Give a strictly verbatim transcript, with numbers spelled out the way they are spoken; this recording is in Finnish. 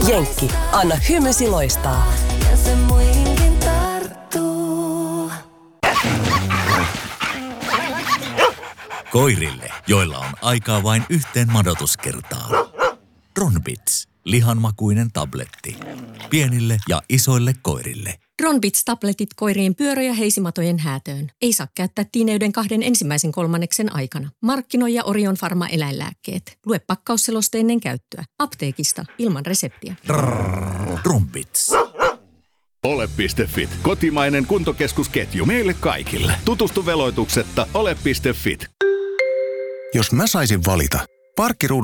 Jenkki, anna hymysi loistaa. Ja se muihinkin tarttuu. Koirille, joilla on aikaa vain yhteen madotuskertaan. Ronbits, lihanmakuinen tabletti. Pienille ja isoille koirille. Ronbits-tabletit koirien pyörä- ja heisimatojen häätöön. Ei saa käyttää tiineyden kahden ensimmäisen kolmanneksen aikana. Markkinoija Orion Pharma eläinlääkkeet. Lue pakkausseloste ennen käyttöä. Apteekista ilman reseptiä. Ronbits. Ole piste fit. Kotimainen kuntokeskusketju meille kaikille. Tutustu veloituksetta ole piste fit. Jos mä saisin valita, parkkiruudun